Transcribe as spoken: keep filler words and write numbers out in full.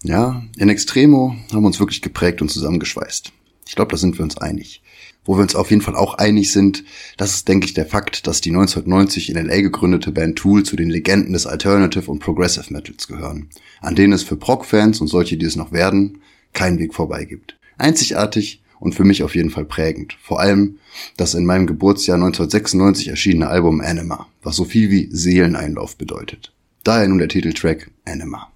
Ja, in Extremo haben uns wirklich geprägt und zusammengeschweißt. Ich glaube, da sind wir uns einig. Wo wir uns auf jeden Fall auch einig sind, das ist, denke ich, der Fakt, dass die neunzehnhundertneunzig in L A gegründete Band Tool zu den Legenden des Alternative und Progressive Metals gehören, an denen es für Prog-Fans und solche, die es noch werden, keinen Weg vorbei gibt. Einzigartig und für mich auf jeden Fall prägend. Vor allem das in meinem Geburtsjahr neunzehnhundertsechsundneunzig erschienene Album Anima, was so viel wie Seeleneinlauf bedeutet. Daher nun der Titeltrack Anima.